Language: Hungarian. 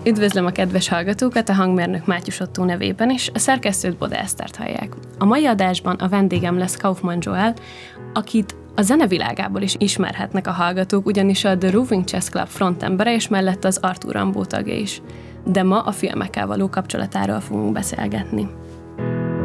Üdvözlöm a kedves hallgatókat, a hangmérnök Mátyus Ottó nevében is, a szerkesztőt Boda Esztert hallják. A mai adásban a vendégem lesz Kaufmann Joel, akit a zenevilágából is ismerhetnek a hallgatók, ugyanis a The Roving Chess Club frontembere, és mellett az Arthur Rimbaud tagja is. De ma a filmekkel való kapcsolatáról fogunk beszélgetni.